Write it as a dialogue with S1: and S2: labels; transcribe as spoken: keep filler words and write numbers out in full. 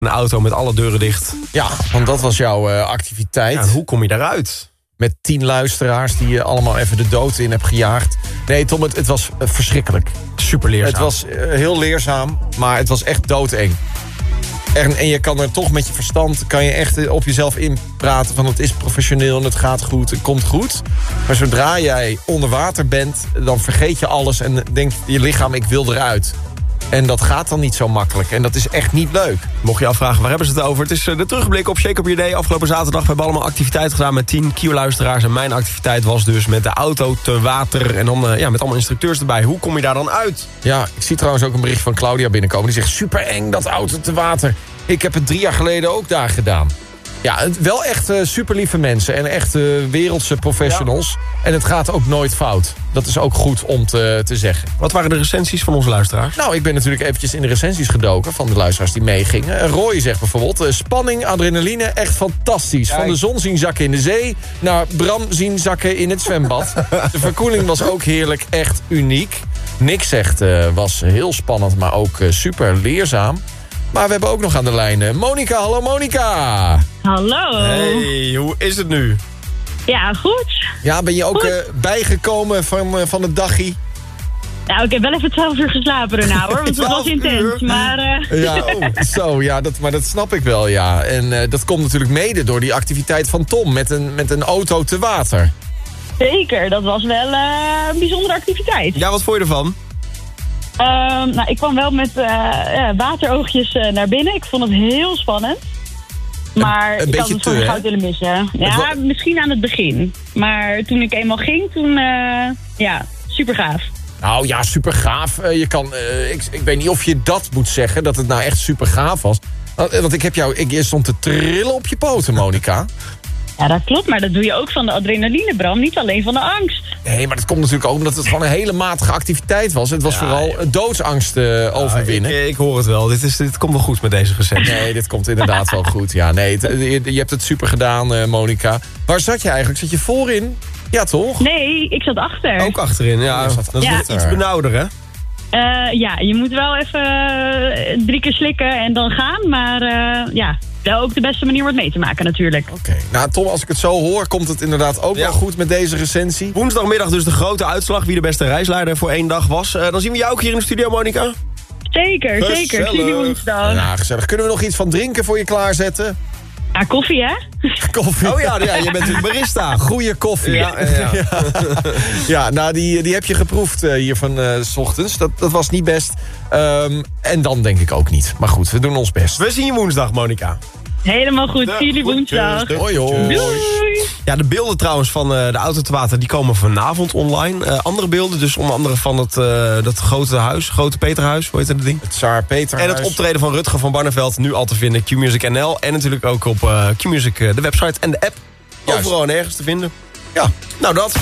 S1: Een auto met alle deuren dicht.
S2: Ja, want dat was jouw uh, activiteit.
S1: Ja, hoe kom je daaruit?
S2: Met tien luisteraars die je allemaal even de dood in hebt gejaagd. Nee, Tom, het, het was uh, verschrikkelijk.
S1: Super leerzaam.
S2: Het was uh, heel leerzaam, maar het was echt doodeng. En, en je kan er toch met je verstand, kan je echt op jezelf inpraten van het is professioneel en het gaat goed, het komt goed. Maar zodra jij onder water bent, dan vergeet je alles en denkt je lichaam, ik wil eruit. En dat gaat dan niet zo makkelijk. En dat is echt niet leuk.
S1: Mocht je afvragen, waar hebben ze het over? Het is de terugblik op Shake Up Your Day. Afgelopen zaterdag we hebben allemaal activiteit gedaan met tien Q-luisteraars. En mijn activiteit was dus met de auto te water. En dan uh, ja, met allemaal instructeurs erbij. Hoe kom je daar dan uit?
S2: Ja, ik zie trouwens ook een bericht van Claudia binnenkomen. Die zegt, super eng dat auto te water. Ik heb het drie jaar geleden ook daar gedaan. Ja, wel echt uh, super lieve mensen en echt uh, wereldse professionals. Ja. En het gaat ook nooit fout. Dat is ook goed om te, te zeggen.
S1: Wat waren de recensies van onze luisteraars?
S2: Nou, ik ben natuurlijk eventjes in de recensies gedoken van de luisteraars die meegingen. Roy zegt bijvoorbeeld, uh, spanning, adrenaline, echt fantastisch. Kijk. Van de zon zien zakken in de zee naar Bram zien zakken in het zwembad. De verkoeling was ook heerlijk, echt uniek. Nick zegt, uh, was heel spannend, maar ook uh, super leerzaam. Maar we hebben ook nog aan de lijn Monica. Hallo Monica.
S3: Hallo.
S1: Hey, hoe is het nu?
S3: Ja, goed.
S2: Ja, ben je ook uh, bijgekomen van, uh, van het dagje?
S3: Nou, ik heb wel even twaalf uur geslapen daarna hoor, want het was intens. Maar, uh...
S2: Ja, oh, zo, ja, dat, maar dat snap ik wel, ja. En uh, dat komt natuurlijk mede door die activiteit van Tom met een, met een auto te water.
S3: Zeker, dat was wel uh, een bijzondere activiteit.
S1: Ja, wat vond je ervan?
S3: Uh, nou, ik kwam wel met uh, ja, wateroogjes uh, naar binnen. Ik vond het heel spannend. Maar
S2: een, een
S3: ik had het voor goud willen missen. Ja, wa- misschien aan het begin. Maar toen ik eenmaal ging, toen, uh, ja, super gaaf.
S2: Nou ja, super gaaf. Uh, je kan, uh, ik, ik weet niet of je dat moet zeggen, dat het nou echt super gaaf was. Want, want ik heb jou, ik, je stond te trillen op je poten, Monica.
S3: Ja, dat klopt, maar dat doe je ook van de adrenaline, Bram. Niet alleen van de angst.
S2: Nee, maar dat komt natuurlijk ook omdat het gewoon een hele matige activiteit was. Het was ja, vooral ja. doodsangst uh, overwinnen.
S1: Ja, ik, ik hoor het wel. Dit, is, dit komt wel goed met deze recensie.
S2: Nee, dit komt inderdaad wel goed. Ja, nee, het, je, je hebt het super gedaan, uh, Monica. Waar zat je eigenlijk? Zat je voorin? Ja, toch?
S3: Nee, ik zat achter.
S1: Ook achterin, ja. Dat is ja. iets benauwder, hè?
S3: Uh, ja, je moet wel even uh, drie keer slikken en dan gaan. Maar uh, ja, wel ook de beste manier om het mee te maken natuurlijk.
S2: Oké, okay. Nou Tom, als ik het zo hoor, komt het inderdaad ook ja. wel goed met deze recensie.
S1: Woensdagmiddag dus de grote uitslag, wie de beste reisleider voor één dag was. Uh, dan zien we jou ook hier in de studio, Monica.
S3: Zeker, gezellig. zeker. Zie je woensdag.
S2: Nou, gezellig. Kunnen we nog iets van drinken voor je klaarzetten?
S3: Ja, koffie, hè?
S2: Koffie.
S1: Oh ja, ja, je bent natuurlijk barista.
S2: Goeie koffie.
S1: Ja, ja.
S2: ja. ja nou, die, die heb je geproefd uh, hier van uh, 's ochtends. Dat, dat was niet best. Um, en dan denk ik ook niet. Maar goed, we doen ons best.
S1: We zien je woensdag, Monica.
S3: Helemaal goed. Zie jullie woensdag.
S2: Hoi, hoi.
S3: Doei.
S1: Ja, de beelden trouwens van uh, de auto te water, die komen vanavond online. Uh, andere beelden, dus onder andere van het, uh, dat grote huis, grote Peterhuis, hoe heet dat ding?
S2: Het Tsaar Peterhuis.
S1: En het optreden van Rutger van Barneveld, nu al te vinden, Q-Music N L. En natuurlijk ook op uh, Q-Music, uh, de website en de app. Juist. Overal en ergens te vinden.
S2: Ja,
S1: nou dat.